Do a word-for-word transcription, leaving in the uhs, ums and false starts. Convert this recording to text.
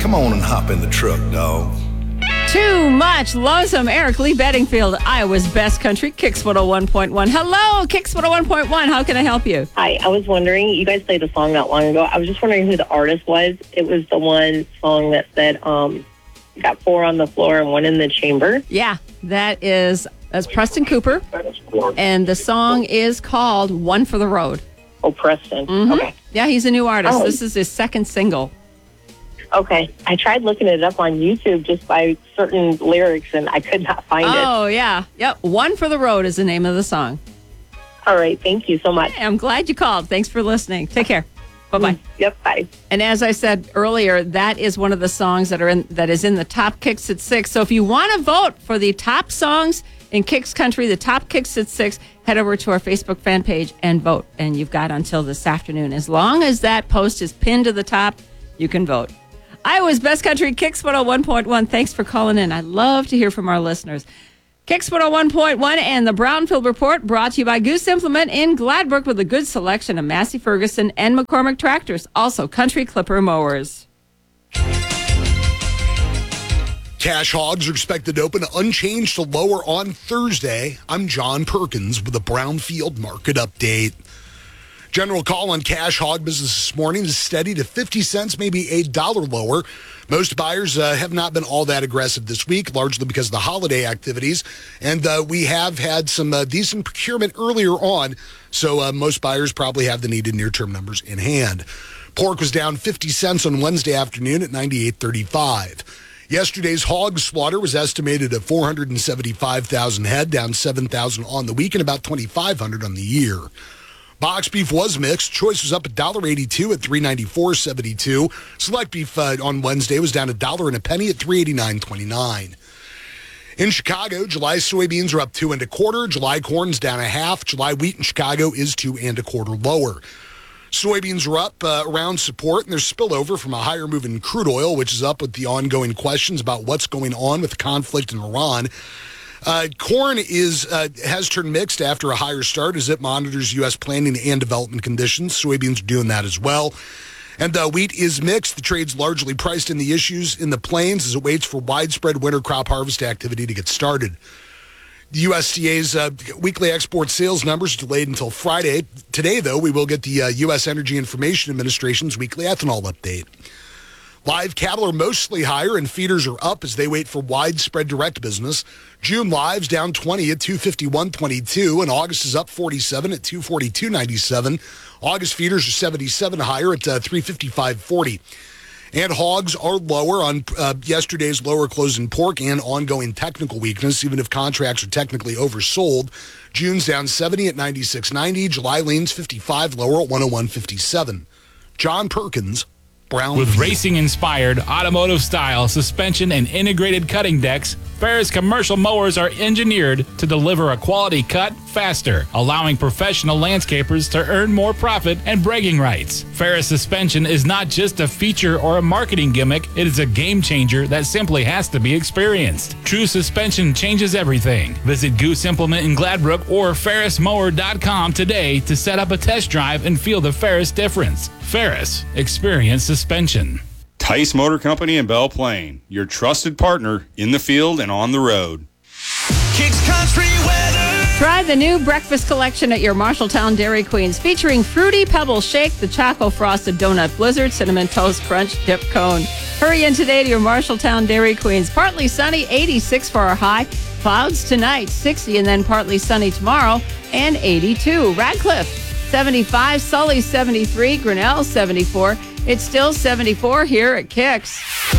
Come on and hop in the truck, dog. Too much lonesome. Eric Lee Bedingfield, Iowa's best country, Kicks one oh one point one. Hello, Kicks one oh one point one. How can I help you? Hi, I was wondering, you guys played a song not long ago. I was just wondering who the artist was. It was the one song that said, um, got four on the floor and one in the chamber. Yeah, that is that's Preston Cooper. And the song is called One for the Road. Oh, Preston. Mm-hmm. Okay. Yeah, he's a new artist. Oh. This is his second single. Okay. I tried looking it up on YouTube just by certain lyrics, and I could not find it. Oh, yeah. Yep. One for the Road is the name of the song. All right. Thank you so much. Hey, I'm glad you called. Thanks for listening. Take care. Bye-bye. Yep, bye. And as I said earlier, that is one of the songs that are in that is in the top Kicks at six. So if you want to vote for the top songs in Kicks Country, the top Kicks at six, head over to our Facebook fan page and vote. And you've got until this afternoon. As long as that post is pinned to the top, you can vote. Iowa's best country, Kicks one oh one point one. Thanks for calling in. I love to hear from our listeners. Kicks one oh one point one and the Brownfield Report brought to you by Goose Implement in Gladbrook with a good selection of Massey Ferguson and McCormick tractors. Also, Country Clipper mowers. Cash hogs are expected to open unchanged to lower on Thursday. I'm John Perkins with a Brownfield Market Update. General call on cash hog business this morning is steady to fifty cents, maybe a dollar lower. Most buyers uh, have not been all that aggressive this week, largely because of the holiday activities. And uh, we have had some uh, decent procurement earlier on, so uh, most buyers probably have the needed near-term numbers in hand. Pork was down fifty cents on Wednesday afternoon at ninety-eight thirty-five. Yesterday's hog slaughter was estimated at four hundred seventy-five thousand head, down seven thousand on the week and about twenty-five hundred on the year. Box beef was mixed. Choice was up one dollar eighty-two at three ninety-four seventy-two. Select beef uh, on Wednesday was down a dollar and a penny at three eighty-nine twenty-nine. In Chicago, July soybeans are up two and a quarter. July corn's down a half. July wheat in Chicago is two and a quarter lower. Soybeans are up uh, around support, and there's spillover from a higher move in crude oil, which is up with the ongoing questions about what's going on with the conflict in Iran. Uh, corn is uh, has turned mixed after a higher start as it monitors U S planning and development conditions. Soybeans are doing that as well. And uh, wheat is mixed. The trade's largely priced in the issues in the plains as it waits for widespread winter crop harvest activity to get started. The U S D A's uh, weekly export sales numbers delayed until Friday. Today, though, we will get the uh, U S Energy Information Administration's weekly ethanol update. Live cattle are mostly higher and feeders are up as they wait for widespread direct business. June lives down twenty at two fifty-one twenty-two, and August is up forty-seven at two forty-two ninety-seven. August feeders are seventy-seven higher at uh, three fifty-five forty. And hogs are lower on uh, yesterday's lower closing pork and ongoing technical weakness, even if contracts are technically oversold. June's down seventy at ninety-six ninety. July leans fifty-five lower at one oh one fifty-seven. John Perkins, Brown. With racing-inspired, automotive-style suspension and integrated cutting decks, Ferris commercial mowers are engineered to deliver a quality cut faster, allowing professional landscapers to earn more profit and bragging rights. Ferris suspension is not just a feature or a marketing gimmick, it is a game changer that simply has to be experienced. True suspension changes everything. Visit Goose Implement in Gladbrook or ferris mower dot com today to set up a test drive and feel the Ferris difference. Ferris, experience suspension. Tice Motor Company in Belle Plaine, your trusted partner in the field and on the road. Kicks Country weather. Try the new breakfast collection at your Marshalltown Dairy Queens, featuring Fruity Pebble Shake, the Choco Frosted Donut Blizzard, Cinnamon Toast Crunch Dip Cone. Hurry in today to your Marshalltown Dairy Queens. Partly sunny, eighty-six for our high. Clouds tonight, sixty, and then partly sunny tomorrow, and eighty-two. Radcliffe, seventy-five. Sully, seventy-three. Grinnell, seventy-four. It's still seventy-four here at Kicks.